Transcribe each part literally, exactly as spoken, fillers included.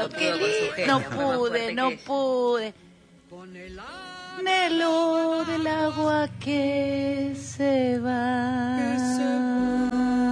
lindo, qué lindo. No pude, no pude. Nelo del agua que se va.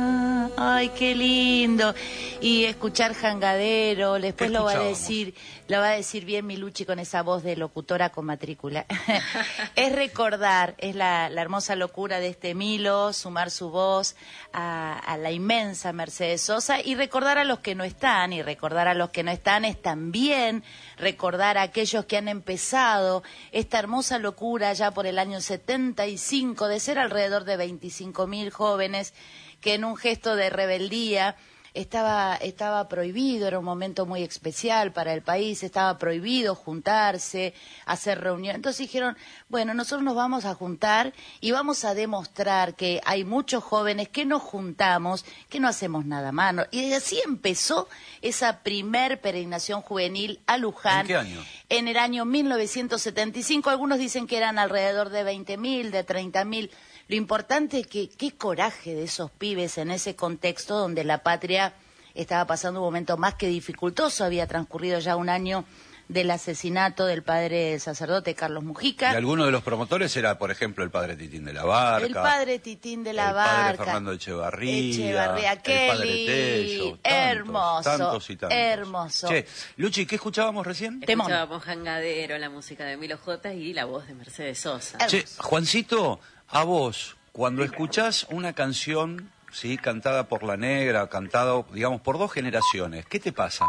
Ay, qué lindo. Y escuchar Jangadero, después lo va a decir, lo va a decir bien Milucci con esa voz de locutora con matrícula. Es recordar, es la, la hermosa locura de este Milo, sumar su voz a, a la inmensa Mercedes Sosa y recordar a los que no están, y recordar a los que no están es también recordar a aquellos que han empezado esta hermosa locura ya por el año setenta y cinco, de ser alrededor de veinticinco mil jóvenes que en un gesto de rebeldía Estaba, estaba prohibido, era un momento muy especial para el país, estaba prohibido juntarse, hacer reuniones. Entonces dijeron, bueno, nosotros nos vamos a juntar y vamos a demostrar que hay muchos jóvenes que nos juntamos, que no hacemos nada más. Y así empezó esa primer peregrinación juvenil a Luján. ¿En qué año? En el año mil novecientos setenta y cinco, algunos dicen que eran alrededor de veinte mil, de treinta mil. Lo importante es que qué coraje de esos pibes en ese contexto donde la patria estaba pasando un momento más que dificultoso. Había transcurrido ya un año del asesinato del padre sacerdote Carlos Mujica. Y alguno de los promotores era, por ejemplo, el padre Titín de la Barca. El padre Titín de la el Barca. El padre Fernando Echevarría. Echevarría, qué el padre Tello. Tantos, hermoso. Tantos y tantos. Hermoso. Che, Luchi, ¿qué escuchábamos recién? Escuchábamos Jangadero, la música de Milo J y la voz de Mercedes Sosa. Hermoso. Che, Juancito, a vos, cuando escuchás una canción, sí, cantada por La Negra, cantado, digamos, por dos generaciones, ¿qué te pasa?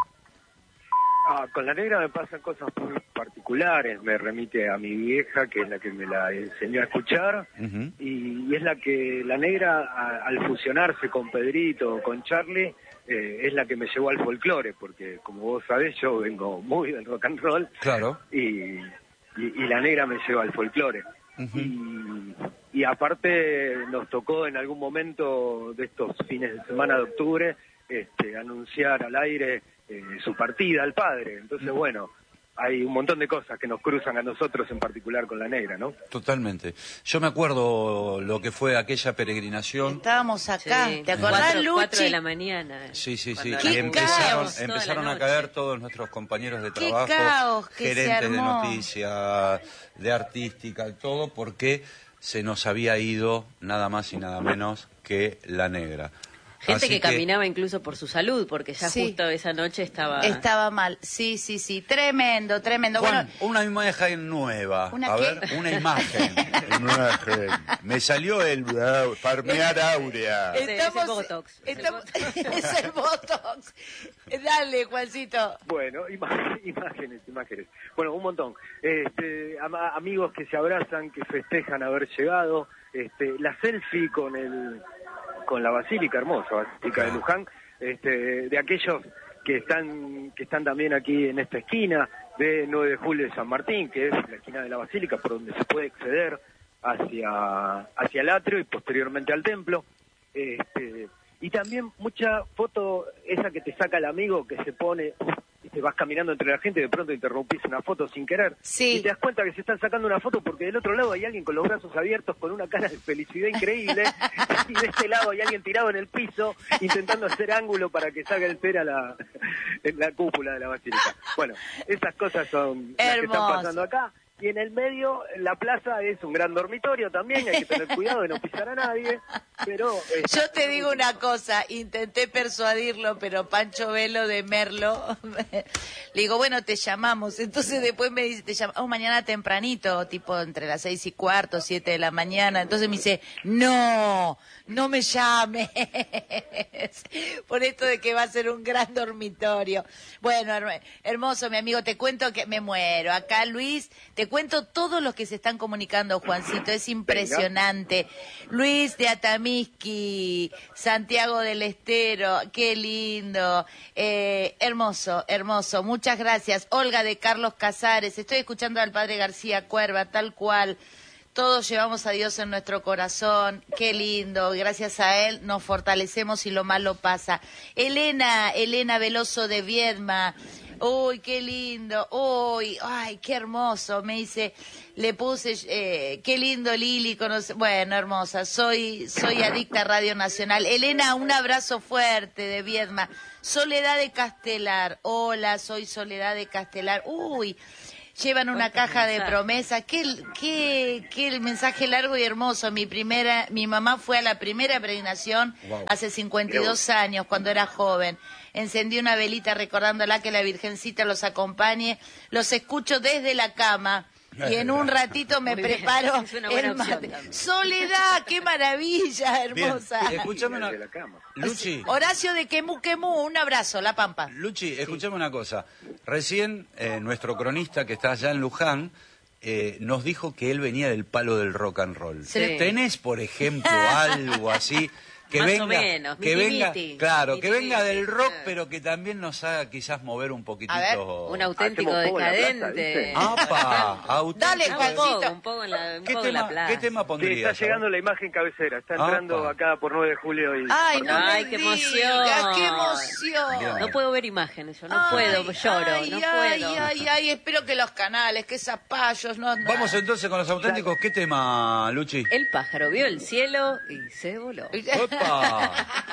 Ah, con La Negra me pasan cosas muy particulares, me remite a mi vieja, que es la que me la enseñó a escuchar, uh-huh. y, y es la que La Negra, a, al fusionarse con Pedrito, con Charlie, eh, es la que me llevó al folclore, porque como vos sabés, yo vengo muy del rock and roll, claro. y, y, y La Negra me lleva al folclore. Uh-huh. y, y aparte nos tocó en algún momento de estos fines de semana de octubre este, anunciar al aire eh, su partida al padre. Entonces, uh-huh. bueno, hay un montón de cosas que nos cruzan a nosotros, en particular con La Negra, ¿no? Totalmente. Yo me acuerdo lo que fue aquella peregrinación. Estábamos acá, sí. ¿te acordás, Luchi? Cuatro de la mañana. Sí, sí, sí. Y empezaron, caos, empezaron a caer todos nuestros compañeros de trabajo, qué caos que gerentes se de armó. noticias, de artística, todo, porque se nos había ido nada más y nada menos que La Negra. Gente Así que, que caminaba incluso por su salud, porque ya sí. justo esa noche estaba... Estaba mal, sí, sí, sí, tremendo, tremendo. Juan, bueno, una imagen nueva. ¿Una a qué? ver, una imagen. imagen. Me salió el uh, farmear áurea. Estamos, es el Botox. Estamos, es el Botox. Dale, Juancito. Bueno, ima imágenes, imágenes. Bueno, un montón. Este, am amigos que se abrazan, que festejan haber llegado. Este, la selfie con el... con la Basílica, hermosa Basílica de Luján, este, de aquellos que están que están también aquí en esta esquina de nueve de julio de San Martín, que es la esquina de la Basílica, por donde se puede acceder hacia, hacia el atrio y posteriormente al templo. Este, y también mucha foto, esa que te saca el amigo que se pone... y te vas caminando entre la gente y de pronto interrumpís una foto sin querer. Sí. Y te das cuenta que se están sacando una foto porque del otro lado hay alguien con los brazos abiertos, con una cara de felicidad increíble, y de este lado hay alguien tirado en el piso, intentando hacer ángulo para que salga el cera la, en la cúpula de la basílica. Bueno, esas cosas son las que están pasando acá. Y en el medio, la plaza es un gran dormitorio también, hay que tener cuidado de no pisar a nadie, pero... Yo te digo una cosa, intenté persuadirlo, pero Pancho Velo de Merlo, le digo, bueno, te llamamos, entonces después me dice, te llamamos mañana tempranito, tipo entre las seis y cuarto, siete de la mañana, entonces me dice, no, no me llames, por esto de que va a ser un gran dormitorio. Bueno, hermoso, mi amigo, te cuento que me muero, acá Luis, te cuento todos los que se están comunicando, Juancito, es impresionante. Venga. Luis de Atamisqui, Santiago del Estero, qué lindo, eh, hermoso, hermoso, muchas gracias. Olga de Carlos Casares, estoy escuchando al padre García Cuerva, tal cual. Todos llevamos a Dios en nuestro corazón, qué lindo, gracias a Él nos fortalecemos y lo malo pasa. Elena, Elena Veloso de Viedma, Uy, qué lindo. Uy, ay, qué hermoso. Me dice, le puse, eh, qué lindo Lili. Conoce... Bueno, hermosa. Soy, soy adicta a Radio Nacional. Elena, un abrazo fuerte de Viedma. Soledad de Castelar. Hola, soy Soledad de Castelar. Uy. Llevan una caja de promesas. Qué, qué, qué mensaje largo y hermoso. Mi primera, mi mamá fue a la primera peregrinación wow. hace cincuenta y dos años, cuando era joven. Encendí una velita recordándola que la Virgencita los acompañe. Los escucho desde la cama. Y en un ratito me Muy preparo el mate. Soledad, qué maravilla, hermosa. Bien. Escúchame una... Luchi. Horacio de Quemú Quemú, un abrazo, La Pampa. Luchi, escúchame sí. una cosa. Recién eh, nuestro cronista que está allá en Luján eh, nos dijo que él venía del palo del rock and roll. Sí. ¿Tenés, por ejemplo, algo así? Que Más venga, o menos, que miti, venga, miti, claro, miti, que venga miti, del rock, sí. pero que también nos haga quizás mover un poquitito. A ver, un auténtico decadente. ¡Apa! Auténtico. Dale, Juancito. Un poco en la, un ¿Qué, poco tema, en la plaza. ¿Qué tema pondrías? Sí, está llegando la imagen cabecera, está entrando Apa. acá por nueve de julio. Y... ¡Ay, no Ay, me qué digas, emoción! ¡Qué emoción! Bien. No puedo ver imágenes, yo no ay, puedo, lloro, ay, no ay, puedo. Ay, ay, espero que los canales, que zapallos, no... no. Vamos entonces con los auténticos. ¿Qué tema, Luchi? El pájaro vio el cielo y se voló. ¡Opa!